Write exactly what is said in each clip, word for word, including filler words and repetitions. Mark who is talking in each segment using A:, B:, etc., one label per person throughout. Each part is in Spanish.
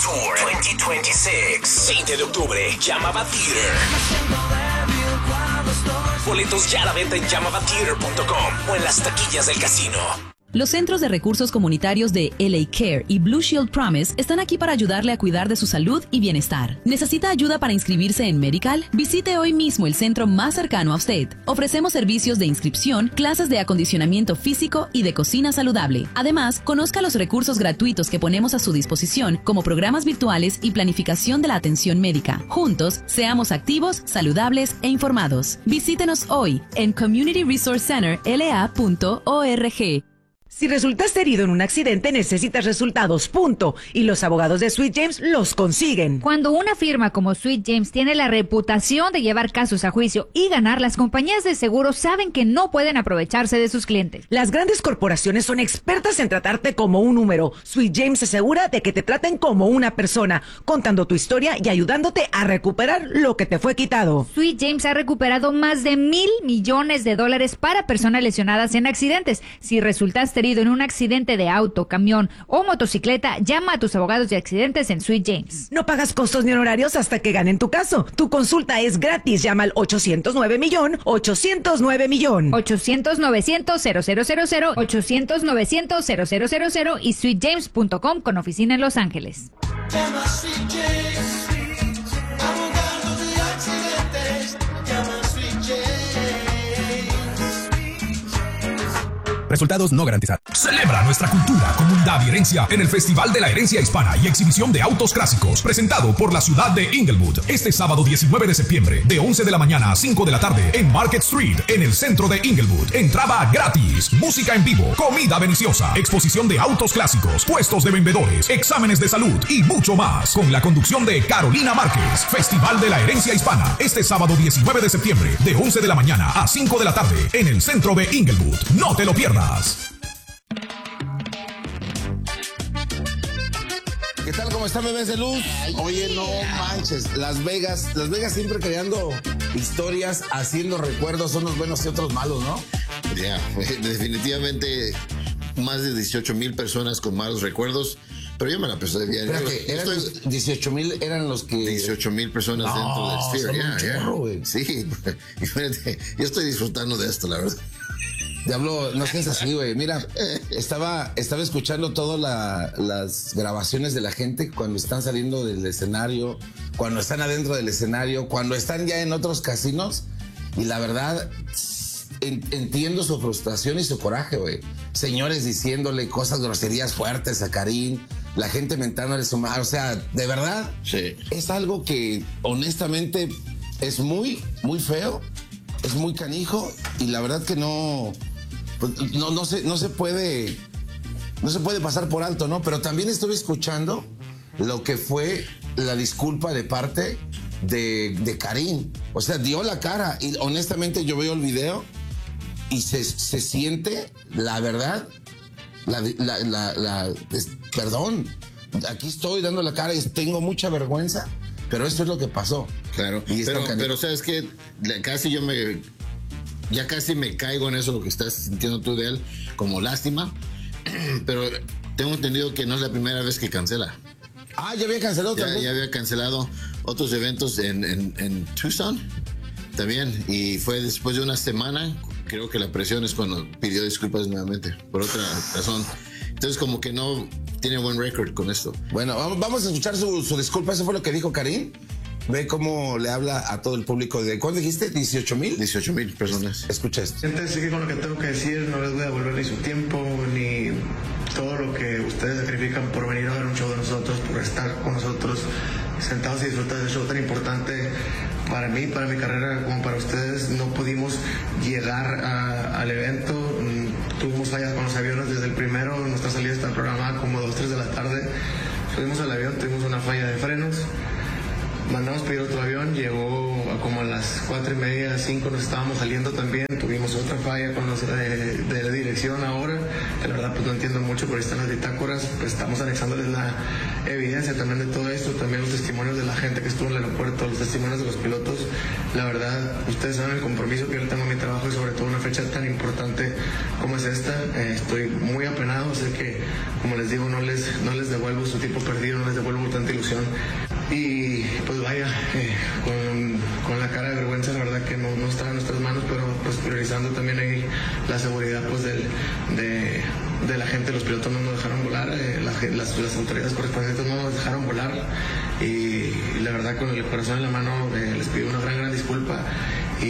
A: Tour veinte veintiséis. veinte de octubre, Yamava Theater. Boletos ya a la venta en yamava theater punto com o en las taquillas del casino.
B: Los Centros de Recursos Comunitarios de L A Care y Blue Shield Promise están aquí para ayudarle a cuidar de su salud y bienestar. ¿Necesita ayuda para inscribirse en Medical? Visite hoy mismo el centro más cercano a usted. Ofrecemos servicios de inscripción, clases de acondicionamiento físico y de cocina saludable. Además, conozca los recursos gratuitos que ponemos a su disposición, como programas virtuales y planificación de la atención médica. Juntos, seamos activos, saludables e informados. Visítenos hoy en community resource center l a punto org.
C: Si resultaste herido en un accidente, necesitas resultados, punto. Y los abogados de Sweet James los consiguen.
D: Cuando una firma como Sweet James tiene la reputación de llevar casos a juicio y ganar, las compañías de seguros saben que no pueden aprovecharse de sus clientes.
C: Las grandes corporaciones son expertas en tratarte como un número. Sweet James se asegura de que te traten como una persona, contando tu historia y ayudándote a recuperar lo que te fue quitado.
D: Sweet James ha recuperado más de mil millones de dólares para personas lesionadas en accidentes. Si resultaste herido en un accidente de auto, camión o motocicleta, llama a tus abogados de accidentes en Sweet James.
C: No pagas costos ni honorarios hasta que ganen tu caso. Tu consulta es gratis. Llama al ochocientos nueve millón, ochocientos nueve millón.
D: ochocientos novecientos cero cero cero cero, ochocientos novecientos cero cero cero cero y sweet james punto com con oficina en Los Ángeles.
E: Llama a Sweet James, abogado de accidentes. Llama a Sweet James.
F: Resultados no garantizados. Celebra nuestra cultura, comunidad y herencia en el Festival de la Herencia Hispana y Exhibición de Autos Clásicos, presentado por la ciudad de Inglewood. Este sábado diecinueve de septiembre, de once de la mañana a cinco de la tarde, en Market Street, en el centro de Inglewood. Entrada gratis, música en vivo, comida deliciosa, exposición de autos clásicos, puestos de vendedores, exámenes de salud y mucho más. Con la conducción de Carolina Márquez. Festival de la Herencia Hispana, este sábado diecinueve de septiembre, de once de la mañana a cinco de la tarde, en el centro de Inglewood. No te lo pierdas.
G: ¿Qué tal? ¿Cómo están, bebés de luz? Oye, no manches, Las Vegas, Las Vegas siempre creando historias, haciendo recuerdos, unos buenos y otros malos, ¿no?
H: Ya, yeah, definitivamente más de dieciocho mil personas con malos recuerdos, pero yo me la pasé bien.
G: Espérate, eran estoy... dieciocho mil eran los que...
H: dieciocho mil personas no, dentro del Sphere, ya, yeah, yeah. Sí, imagínate, yo estoy disfrutando de esto, la verdad.
G: Diablo, no seas así, güey. Mira, estaba, estaba escuchando todas la, las grabaciones de la gente cuando están saliendo del escenario, cuando están adentro del escenario, cuando están ya en otros casinos. Y la verdad, en, entiendo su frustración y su coraje, güey. Señores diciéndole cosas, groserías fuertes a Karim, la gente mentándole su madre. O sea, de verdad,
H: sí.
G: Es algo que honestamente es muy, muy feo, es muy canijo y la verdad que no... Pues no, no, se, no se puede no se puede pasar por alto, ¿no? Pero también estuve escuchando lo que fue la disculpa de parte de, de Karim. O sea, dio la cara y honestamente yo veo el video y se, se siente, la verdad, la, la, la, la, es, perdón, aquí estoy dando la cara y tengo mucha vergüenza, pero esto es lo que pasó.
H: Claro, y pero, pero sabes que casi yo me... Ya casi me caigo en eso, lo que estás sintiendo tú de él, como lástima. Pero tengo entendido que no es la primera vez que cancela.
G: Ah, ya había cancelado
H: ya,
G: también.
H: Ya había cancelado otros eventos en, en, en Tucson también. Y fue después de una semana, creo que la presión es cuando pidió disculpas nuevamente, por otra razón. Entonces como que no tiene buen récord con esto.
G: Bueno, vamos a escuchar su, su disculpa. Eso fue lo que dijo Karim. Ve cómo le habla a todo el público. ¿De cuánto dijiste? ¿dieciocho mil?
H: dieciocho mil personas.
G: Escucha esto.
I: Gente, sé que con lo que tengo que decir no les voy a devolver ni su tiempo, ni todo lo que ustedes sacrifican por venir a ver un show de nosotros, por estar con nosotros sentados y disfrutar de un show tan importante para mí, para mi carrera, como para ustedes. No pudimos llegar a, al evento. Tuvimos fallas con los aviones desde el primero. Nuestra salida está programada como dos, tres de la tarde. Subimos al avión, tuvimos una falla de frenos. mandamos pedir otro avión, llegó a como a las cuatro y media, cinco nos estábamos saliendo también, tuvimos otra falla con los de, de la dirección ahora, que la verdad pues no entiendo mucho, pero están las bitácoras, pues estamos anexándoles la evidencia también de todo esto, también los testimonios de la gente que estuvo en el aeropuerto, los testimonios de los pilotos. La verdad, ustedes saben el compromiso que yo tengo en mi trabajo y sobre todo una fecha tan importante como es esta. Eh, estoy muy apenado, sé que, como les digo, no les, no les devuelvo su tiempo perdido, no les devuelvo tanta ilusión. Y pues vaya, eh, con, con la cara de vergüenza, la verdad que no, no está en nuestras manos, pero pues priorizando también ahí la seguridad pues del, de, de la gente. Los pilotos no nos dejaron volar, eh, las, las, las autoridades correspondientes no nos dejaron volar, y la verdad con el corazón en la mano eh, les pido una gran gran disculpa y,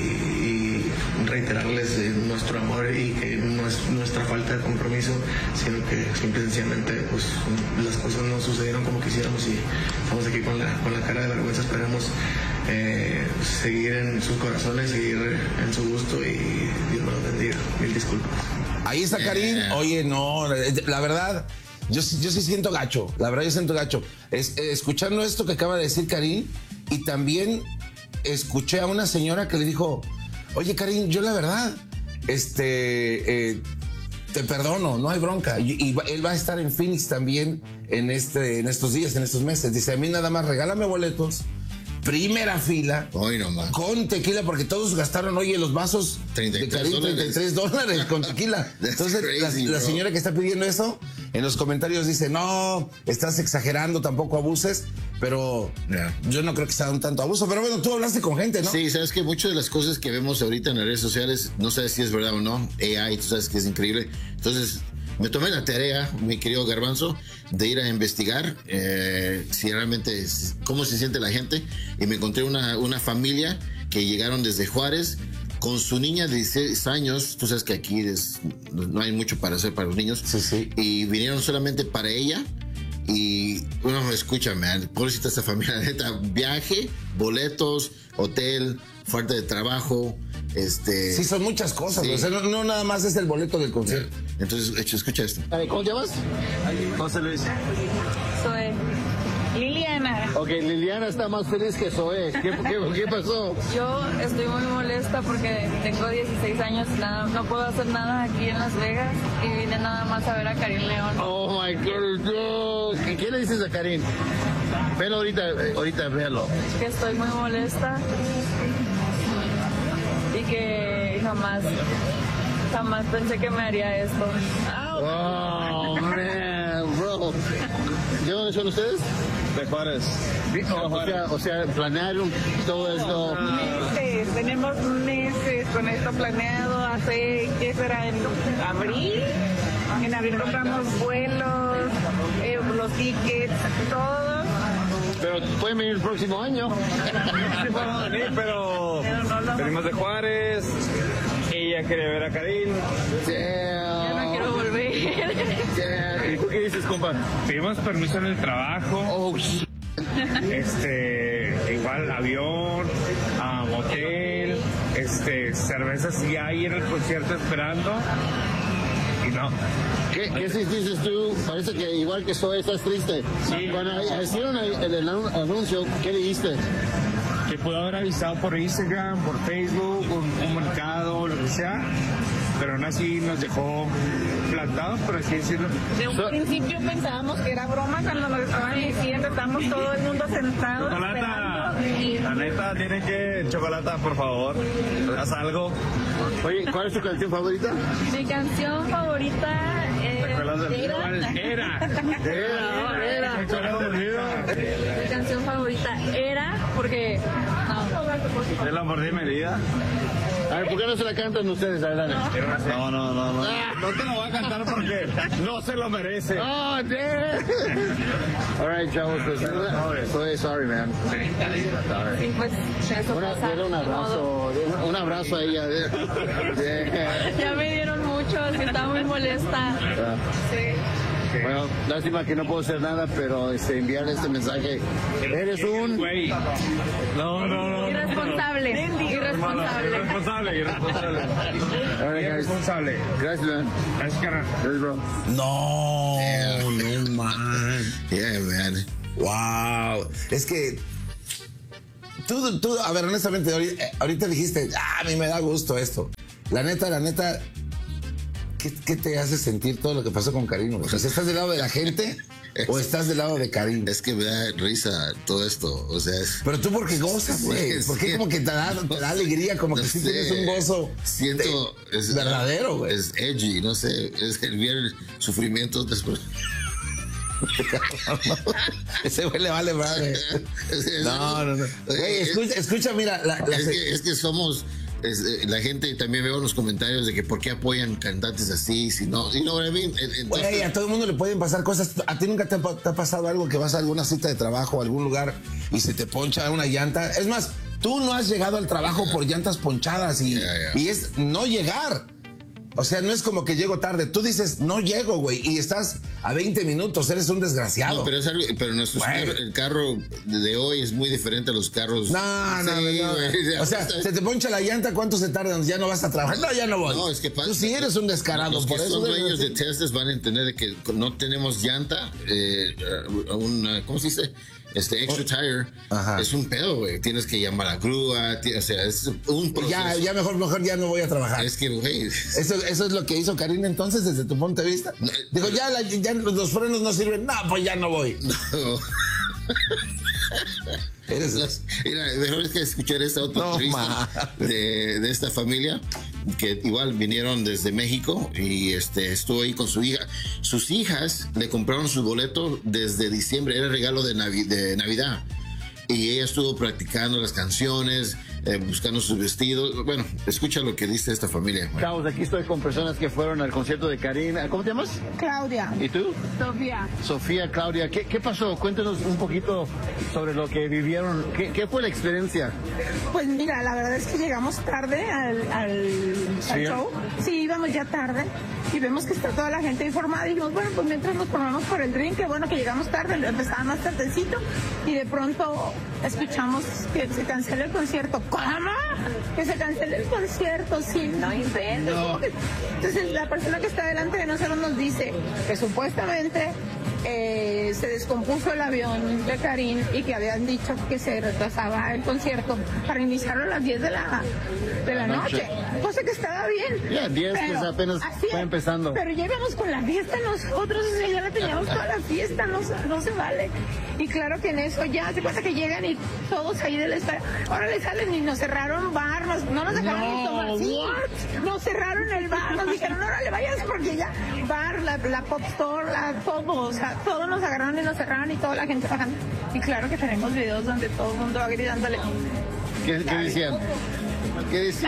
I: y reiterarles eh, nuestro amor y que no es nuestra falta de compromiso, sino que simple y sencillamente pues las cosas no sucedieron como quisiéramos y estamos aquí con la, con la cara de vergüenza. Esperemos eh, seguir en sus corazones, seguir en su gusto y Dios me los bendiga. Mil disculpas.
G: Ahí está Karim. Oye, no, la verdad, yo, yo sí siento gacho. La verdad, yo siento gacho. Es, eh, escuchando esto que acaba de decir Karim, y también escuché a una señora que le dijo, oye, Karim, yo la verdad, este, eh, te perdono, no hay bronca. Y, y va, él va a estar en Phoenix también en, este, en estos días, en estos meses. Dice, a mí nada más regálame boletos, primera fila,
H: Hoy nomás.
G: con tequila, porque todos gastaron, oye, los vasos
H: treinta y tres
G: de Karim, treinta y tres dólares con tequila. Entonces,
H: crazy,
G: la, la
H: bro.
G: señora que está pidiendo eso, en los comentarios dice, no, estás exagerando, tampoco abuses, pero
H: Yeah.
G: yo no creo que sea un tanto abuso. Pero bueno, tú hablaste con gente, ¿no?
H: Sí, sabes que muchas de las cosas que vemos ahorita en las redes sociales, no sabes si es verdad o no. A I, tú sabes que es increíble. Entonces, me tomé la tarea, mi querido Garbanzo, de ir a investigar eh, si realmente, es- cómo se siente la gente. Y me encontré una, una familia que llegaron desde Juárez con su niña de dieciséis años. Tú sabes que aquí es- no hay mucho para hacer para los niños.
G: Sí, sí.
H: Y vinieron solamente para ella. Y bueno, escúchame, pobrecita esta familia, neta, viaje, boletos, hotel, falta de trabajo, este...
G: Sí, son muchas cosas.
H: Sí.
G: O sea, no, no nada más es el boleto del concierto.
H: Entonces, hecho, escucha esto. ¿Cómo te llamas?
J: José Luis.
K: Soy Liliana.
H: Ok, Liliana está más feliz que Zoe. ¿Qué, qué, qué pasó?
K: Yo estoy muy molesta porque tengo dieciséis años, nada, no puedo hacer nada aquí en Las Vegas y vine nada más a ver a Karim León.
H: Oh my God. ¿Qué, qué le dices a Karim? Velo ahorita, eh, ahorita véalo.
K: Que estoy muy molesta y que jamás, jamás pensé que me haría esto.
H: Oh, man, bro. ¿De dónde son ustedes?
J: De Juárez.
H: O sea, o sea, planearon todo esto.
K: Meses, tenemos meses con esto planeado, hace, ¿qué será? En abril. En abril compramos vuelos, eh, los tickets, todo.
H: Pero pueden venir el próximo año.
J: Sí podemos venir, pero
K: Pero no lo-
J: venimos de Juárez. Ella quería ver a Karim.
K: Ya no quiero volver.
J: ¿Y tú qué dices, compa? Pedimos permiso en el trabajo.
H: Oh, shit.
J: Este, igual avión, ah, hotel, este, cervezas y ahí en el concierto esperando. Y no.
H: ¿Qué, qué sí dices tú? Parece que igual que Zoe estás triste.
J: Sí.
H: Cuando hicieron el, el anuncio, ¿qué dijiste?
J: Que pudo haber avisado por Instagram, por Facebook, un un comunicado, lo que sea, pero aún así nos dejó plantados, por así decirlo.
K: De un principio pensábamos que era broma cuando nos estaban diciendo, estamos todo el mundo sentados
J: Chocolata,
K: esperando. Y
J: la neta, tiene que, Chocolata, por favor, haz algo.
H: Oye, ¿cuál es tu canción favorita?
K: mi canción favorita
J: ¿Te acuerdas del
K: es
J: video?
K: Era.
J: Era,
H: Era,
J: ¿te acuerdas del video?
K: Mi canción favorita era porque no.
J: De la mordida medida.
H: A ver, ¿por qué no se la cantan ustedes? A ver, dale.
J: No, no, no, no. No te lo voy a cantar porque no se lo merece.
H: Oh, damn. All right, chavos, pues, estoy sorry, man.
K: Sí, pues eso
H: Una,
K: pasa.
H: dale un abrazo, un, un abrazo a ella. Yeah.
K: Ya me dieron mucho, es que estaba muy molesta. Sí.
H: Bueno, lástima que no puedo hacer nada, pero este, enviarle este mensaje. Eres un...
J: Güey. No, no, no.
K: Irresponsable. Irresponsable.
J: Irresponsable, irresponsable.
H: All right, guys.
J: Irresponsable.
H: Gracias, man.
J: Gracias, carnal.
H: Gracias, bro.
G: No, no man.
H: Yeah, man.
G: Wow. Es que Tú, tú, a ver, honestamente, ahorita, ahorita dijiste, ah, a mí me da gusto esto. La neta, la neta, ¿qué, qué te hace sentir todo lo que pasó con Karim? O sea, ¿estás del lado de la gente o estás del lado de Karim?
H: Es que me da risa todo esto, o sea... Es...
G: Pero tú porque gozas, güey.
H: Sí,
G: ¿Por qué
H: sí.
G: como que te da, te da alegría? Como
H: No
G: que sí
H: sé,
G: tienes un gozo
H: siento
G: de-
H: es,
G: verdadero, güey.
H: Es edgy, no sé, es el ver el sufrimiento después.
G: Ese güey le vale madre. No, no, no. Güey, escucha, escucha, mira. La, la
H: es, que, es que somos. Es, eh, la gente también veo en los comentarios de que por qué apoyan cantantes así, si no. You know what I mean? Entonces,
G: Güey, a todo el mundo le pueden pasar cosas. ¿A ti nunca te ha, te ha pasado algo que vas a alguna cita de trabajo, a algún lugar y se te poncha una llanta? Es más, tú no has llegado al trabajo por llantas ponchadas y,
H: Yeah, yeah.
G: y es no llegar. O sea, no es como que llego tarde. Tú dices, no llego, güey, y estás a veinte minutos. Eres un desgraciado.
H: no, pero, es algo, pero nuestro
G: Güey.
H: el carro de hoy es muy diferente a los carros.
G: No, no,
H: Sí,
G: no, no.
H: güey.
G: O sea, se te poncha la llanta, ¿cuánto se tardan? Ya no vas a trabajar. No, ya no voy.
H: No, es que pasa-
G: Tú sí eres un descarado.
H: Los
G: por
H: que
G: eso
H: son
G: debes
H: dueños de
G: decir-
H: Teslas van a entender de que no tenemos llanta, eh, una, ¿cómo se dice? Este extra tire.
G: Ajá.
H: Es un pedo, güey. Tienes que llamar a la grúa, ti- o sea, es un proceso.
G: Ya, ya mejor, mejor ya no voy a trabajar.
H: Es que, güey.
G: Eso, eso es lo que hizo Karim entonces, desde tu punto de vista.
H: No,
G: Digo, ya, la- ya los frenos no sirven. No, pues ya no voy.
H: No.
G: Eres-
H: Las- mira, mejor es que escuchar esta otra
G: No,
H: entrevista
G: ma.
H: de, de esta familia que igual vinieron desde México y este estuvo ahí con su hija. Sus hijas le compraron su boleto desde diciembre, era regalo de, Navi- de Navidad. Y ella estuvo practicando las canciones, eh, buscando sus vestidos. Bueno, escucha lo que dice esta familia.
L: Estamos aquí, estoy con personas que fueron al concierto de Karim. ¿Cómo te llamas?
K: Claudia.
L: ¿Y tú?
K: Sofía.
L: Sofía, Claudia. ¿Qué, qué pasó? Cuéntanos un poquito sobre lo que vivieron. ¿Qué, qué fue la experiencia?
K: Pues mira, la verdad es que llegamos tarde al, al, al
L: ¿Sí?
K: show. Sí, íbamos ya tarde y vemos que está toda la gente informada y dijimos, bueno, pues mientras nos formamos por el drink, que bueno que llegamos tarde, empezaba más tardecito y de pronto escuchamos que se cancela el concierto. ¿Cómo? Que se cancela el concierto, sí, no inventes.
H: No.
K: Entonces la persona que está delante de nosotros nos dice que supuestamente eh, se descompuso el avión de Karim y que habían dicho que se retrasaba el concierto para iniciarlo a las diez de la, de la
L: La noche.
K: noche, cosa que estaba bien.
L: Ya, diez, pues,
K: Pero,
L: apenas
K: así
L: fue
K: es,
L: empezando.
K: Pero ya íbamos con la fiesta nosotros, o sea, ya la teníamos toda la fiesta, no, se- no se vale. Y claro que en eso ya se cuenta que llegan y todos ahí del estadio, ahora le salen y nos cerraron bar, nos- no nos dejaron
L: No,
K: ni tomar, sí,
L: what?
K: nos cerraron el bar, nos dijeron, no, no le vayas porque ya, bar, la, la pop store, la, todo, o sea, todo nos agarraron y nos cerraron y toda la gente bajando. Y claro que tenemos videos donde todo el mundo va gritándole.
L: ¿Qué, qué decían? ¿Qué decían?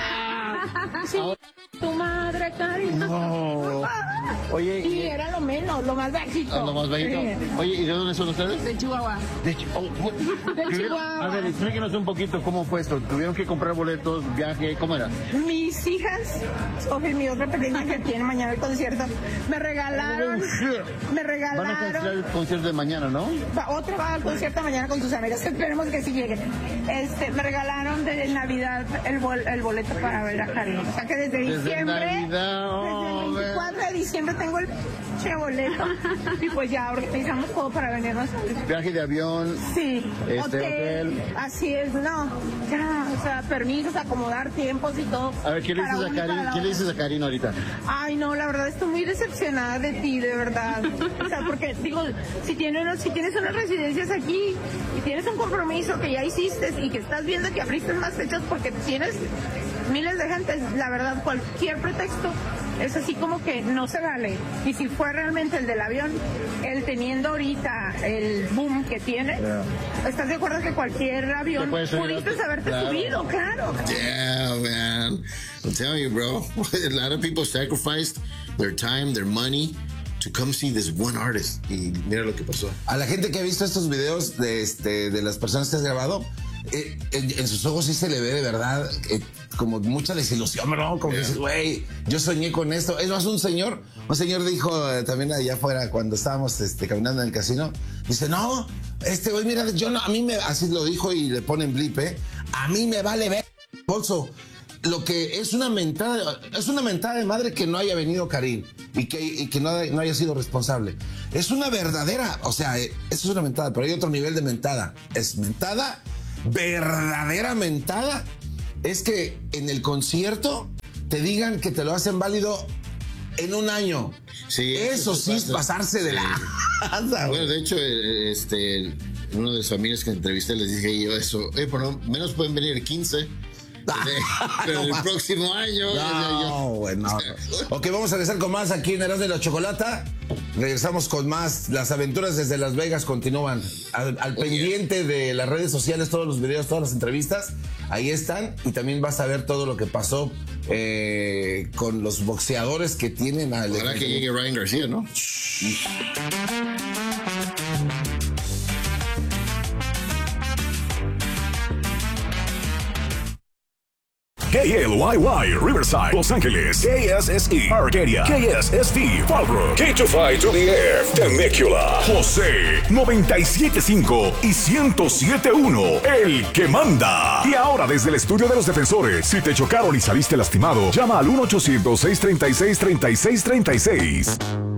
K: Sí, tu madre, Karim.
L: No. Oye,
K: Y
L: y-
K: era lo menos, lo más bajito.
L: Ah, lo más bajito.
K: Sí.
L: Oye, ¿y de dónde son ustedes?
K: De Chihuahua.
L: De Chi- oh, oh.
K: De Chihuahua.
L: A ver, explíquenos un poquito cómo fue esto. ¿Tuvieron que comprar boletos, viaje? ¿Cómo era?
K: Mis hijas, Sofía y mi otra pequeña que tiene mañana el concierto, me regalaron, me
L: Van a
K: regalaron,
L: cancelar el concierto de mañana, ¿no?
K: va- otra va al concierto mañana con sus amigas, esperemos que sí lleguen. Este, me regalaron de Navidad el, bol- el boleto para ver a Karim. O sea que desde,
L: Desde
K: diciembre,
L: Navidad, oh,
K: desde el veinticuatro de diciembre tengo el che boleto y pues ya organizamos todo para venirnos.
L: Viaje de avión.
K: Sí,
L: Este,
K: hotel,
L: hotel.
K: así es, no, ya, o sea, permisos, acomodar tiempos y todo.
L: A ver, ¿qué le
K: para
L: dices a
K: uno y para
L: Karim?
K: la
L: ¿Qué le
K: otra.
L: dices a Karim ahorita?
K: Ay, no, la verdad estoy muy decepcionada de ti, de verdad. O sea, porque digo, si tienes, unos- si tienes unas residencias aquí y tienes un compromiso que ya hiciste y que estás viendo que abriste más fechas porque tienes miles de gente, la verdad, cualquier pretexto es así como que no se vale. Y si fue realmente el del avión, el teniendo ahorita el boom que tiene, ¿estás de acuerdo que cualquier avión
H: Te puedes subir
K: pudiste
H: a-
K: haberte
H: claro.
K: subido? Claro.
H: Yeah, man. I'm telling you, bro. A lot of people sacrificed their time, their money to come see this one artist. Y mira lo que pasó.
G: A la gente que ha visto estos videos de, este, de las personas que has grabado, eh, en, en sus ojos sí se le ve de verdad eh, como mucha desilusión, ¿no? Como que dices, güey, yo soñé con esto. Es más, un señor, un señor dijo eh, también allá afuera cuando estábamos este, caminando en el casino, dice, no, este güey, mira, yo no, a mí me, así lo dijo y le ponen blip, ¿eh? A mí me vale ver, bolso. Lo que es una mentada, es una mentada de madre que no haya venido Karim y que, y que no, no haya sido responsable. Es una verdadera, o sea, eh, eso es una mentada, pero hay otro nivel de mentada. Es mentada verdadera mentada es que en el concierto te digan que te lo hacen válido en un año.
H: Sí,
G: eso, eso sí es pasarse de sí. la...
H: Bueno, de hecho, este, uno de las familias que entrevisté les dije yo eso, eh, por lo menos pueden venir quince. Pero el próximo año.
G: No, bueno. Ok, vamos a regresar con más aquí en Erasmo de la Chocolata. Regresamos con más. Las aventuras desde Las Vegas continúan. Al, al pendiente de las redes sociales, todos los videos, todas las entrevistas, ahí están. Y también vas a ver todo lo que pasó eh, con los boxeadores que tienen al.
H: Ojalá que llegue Ryan García, ¿no?
F: K L Y Y, Riverside, Los Ángeles. K S S E, Arcadia. K S S V, Fallbrook. K two five to the F, Temecula. José, noventa y siete punto cinco y ciento siete punto uno, el que manda. Y ahora desde el estudio de los defensores, si te chocaron y saliste lastimado, llama al uno ochocientos, seiscientos treinta y seis, treinta y seis treinta y seis.